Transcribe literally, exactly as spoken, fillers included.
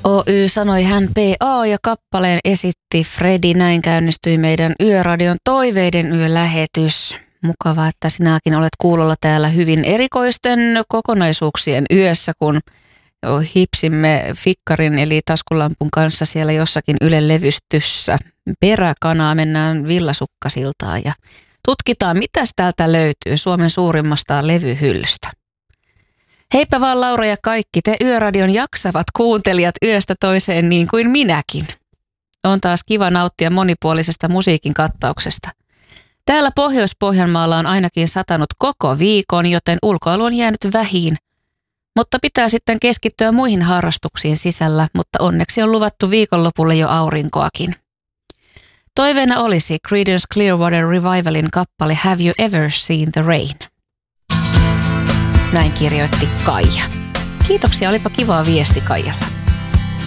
Oy sanoi hän P A ja kappaleen esitti Fredi. Näin käynnistyi meidän Yöradion toiveiden yölähetys. Mukavaa, että sinäkin olet kuulolla täällä hyvin erikoisten kokonaisuuksien yössä, kun hipsimme fikkarin eli taskulampun kanssa siellä jossakin Ylen levystyssä. Peräkanaa mennään Villasukkasiltaan ja tutkitaan, mitäs täältä löytyy Suomen suurimmasta levyhyllystä. Heipä vaan Laura ja kaikki te Yöradion jaksavat kuuntelijat yöstä toiseen niin kuin minäkin. On taas kiva nauttia monipuolisesta musiikin kattauksesta. Täällä Pohjois-Pohjanmaalla on ainakin satanut koko viikon, joten ulkoilu on jäänyt vähiin. Mutta pitää sitten keskittyä muihin harrastuksiin sisällä, mutta onneksi on luvattu viikonlopulle jo aurinkoakin. Toiveena olisi Creedence Clearwater Revivalin kappale Have You Ever Seen the Rain? Näin kirjoitti Kaija. Kiitoksia, olipa kivaa viesti Kaijalla.